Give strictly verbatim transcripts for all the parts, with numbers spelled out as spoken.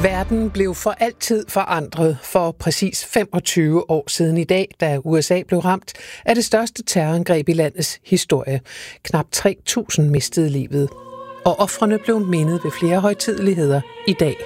Verden blev for altid forandret for præcis femogtyve år siden i dag, da U S A blev ramt af det største terrorangreb i landets historie. Knap tre tusind mistede livet, og ofrene blev mindet ved flere højtideligheder i dag.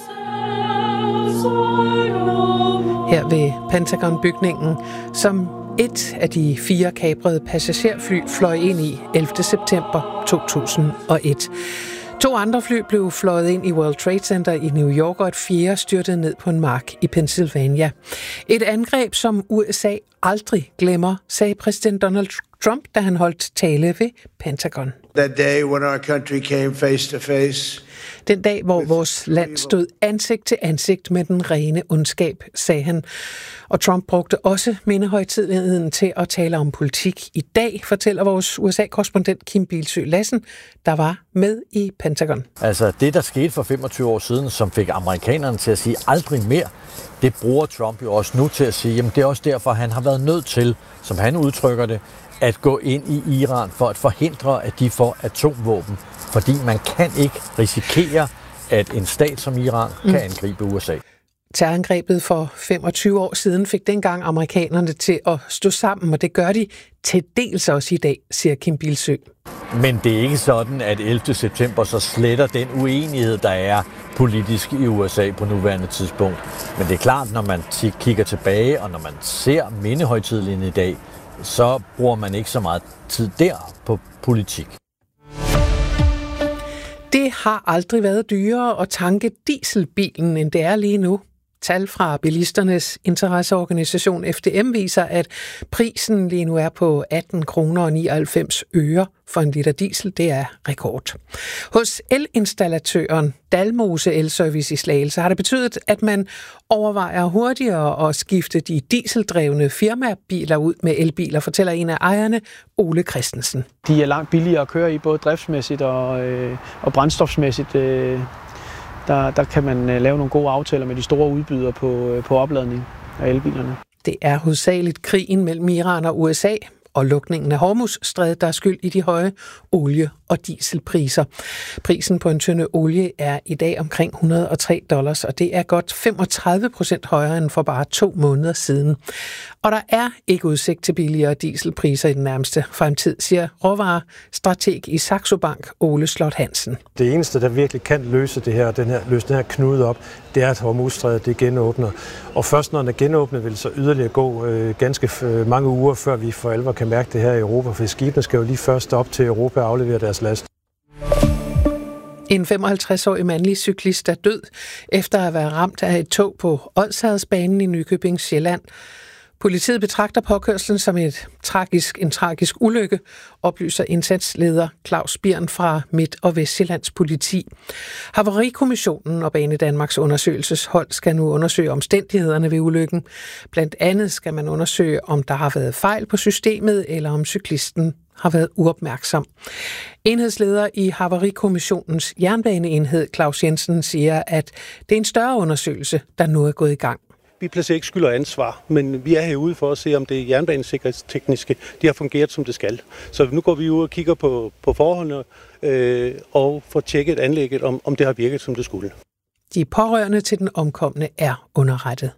Her ved Pentagon-bygningen, som et af de fire kaprede passagerfly fløj ind i ellevte september to tusind og et. To andre fly blev fløjet ind i World Trade Center i New York, og et fjerde styrtede ned på en mark i Pennsylvania. Et angreb, som U S A aldrig glemmer, sagde præsident Donald Trump, da han holdt tale ved Pentagon. That day when our country came face to face. Den dag, hvor vores land stod ansigt til ansigt med den rene ondskab, sagde han. Og Trump brugte også mindehøjtideligheden til at tale om politik. I dag fortæller vores U S A-korrespondent Kim Bildsøe Lassen, der var med i Pentagon. Altså det, der skete for femogtyve år siden, som fik amerikanerne til at sige aldrig mere, det bruger Trump jo også nu til at sige, jamen det er også derfor, han har været nødt til, som han udtrykker det, at gå ind i Iran for at forhindre, at de får atomvåben. Fordi man kan ikke risikere, at en stat som Iran kan angribe U S A. Terrorangrebet for femogtyve år siden fik dengang amerikanerne til at stå sammen, og det gør de til dels også i dag, siger Kim Bildsøe. Men det er ikke sådan, at ellevte september så sletter den uenighed, der er politisk i U S A på nuværende tidspunkt. Men det er klart, når man t- kigger tilbage, og når man ser mindehøjtideligheden i dag, så bruger man ikke så meget tid der på politik. Det har aldrig været dyrere at tanke dieselbilen, end det er lige nu. Tal fra bilisternes interesseorganisation F D M viser, at prisen lige nu er på atten kroner og nioghalvfems øre for en liter diesel. Det er rekord. Hos elinstallatøren Dalmose Elservice i Slagelse har det betydet, at man overvejer hurtigere at skifte de dieseldrevne firmabiler ud med elbiler, fortæller en af ejerne, Ole Christensen. De er langt billigere at køre i, både driftsmæssigt og, øh, og brændstofsmæssigt. Øh. Der, der kan man lave nogle gode aftaler med de store udbydere på, på opladning af elbilerne. Det er hovedsageligt krigen mellem Iran og U S A og lukningen af Hormuzstrædet, der er skyld i de høje olie- og dieselpriser. Prisen på en tønde olie er i dag omkring et hundrede og tre dollars, og det er godt femogtredive procent højere end for bare to måneder siden. Og der er ikke udsigt til billigere dieselpriser i den nærmeste fremtid, siger råvarestrateg i Saxo Bank, Ole Slot Hansen. Det eneste, der virkelig kan løse det her, den her, løse den her knude op, det er, at Hormuzstrædet det genåbner. Og først når den er genåbnet, vil så yderligere gå øh, ganske øh, mange uger, før vi for alvor kan mærke det her i Europa, for skibene skal jo lige først op til Europa og aflevere deres last. En femoghalvtreds-årig mandlig cyklist er død efter at være ramt af et tog på Odsherredsbanen i Nykøbing Sjælland. Politiet betragter påkørslen som et tragisk, en tragisk ulykke, oplyser indsatsleder Claus Birn fra Midt- og Vestsjællands politi. Havarikommissionen og Banedanmarks undersøgelseshold skal nu undersøge omstændighederne ved ulykken. Blandt andet skal man undersøge, om der har været fejl på systemet, eller om cyklisten har været uopmærksom. Enhedsleder i Havarikommissionens jernbaneenhed, Claus Jensen, siger, at det er en større undersøgelse, der nu er gået i gang. Vi placerer ikke skyld og ansvar, men vi er herude for at se, om det jernbanesikkerhedstekniske de har fungeret, som det skal. Så nu går vi ud og kigger på, på forholdene øh, og får tjekket anlægget, om, om det har virket, som det skulle. De pårørende til den omkomne er underrettet.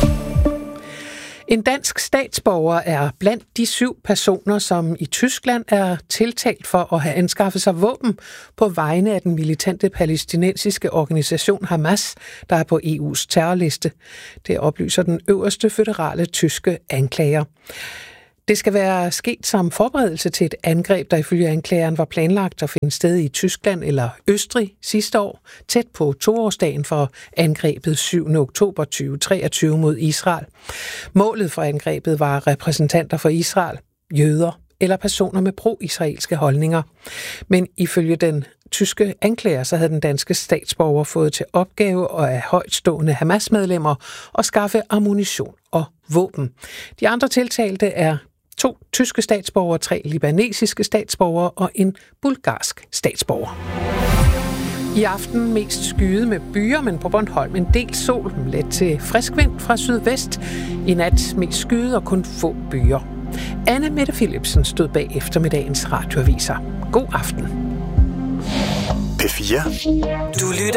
En dansk statsborger er blandt de syv personer, som i Tyskland er tiltalt for at have anskaffet sig våben på vegne af den militante palæstinensiske organisation Hamas, der er på E U's terrorliste. Det oplyser den øverste føderale tyske anklager. Det skal være sket som forberedelse til et angreb, der ifølge anklageren var planlagt at finde sted i Tyskland eller Østrig sidste år, tæt på toårsdagen for angrebet syvende oktober to tusind og treogtyve mod Israel. Målet for angrebet var repræsentanter for Israel, jøder eller personer med pro-israelske holdninger. Men ifølge den tyske anklager, så havde den danske statsborger fået til opgave af højtstående Hamas-medlemmer at skaffe ammunition og våben. De andre tiltalte er to tyske statsborgere, tre libanesiske statsborgere og en bulgarsk statsborger. I aften mest skyet med byer, men på Bornholm en del sol, let til frisk vind fra sydvest. I nat mest skyet og kun få byer. Anne Mette Philipsen stod bag eftermiddagens radioaviser. God aften. P fire. Du lytter